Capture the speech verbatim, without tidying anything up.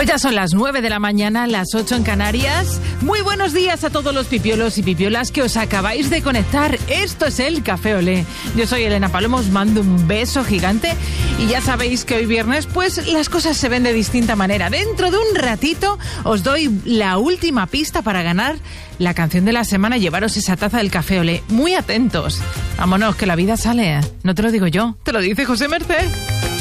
Pues ya son las nueve de la mañana, las ocho en Canarias. Muy buenos días a todos los pipiolos y pipiolas que os acabáis de conectar. Esto es el Café Olé. Yo soy Elena Palomo, os mando un beso gigante. Y ya sabéis que hoy viernes, pues las cosas se ven de distinta manera. Dentro de un ratito os doy la última pista para ganar la canción de la semana, llevaros esa taza del Café Olé. Muy atentos. Vámonos, que la vida sale. No te lo digo yo, te lo dice José Merced.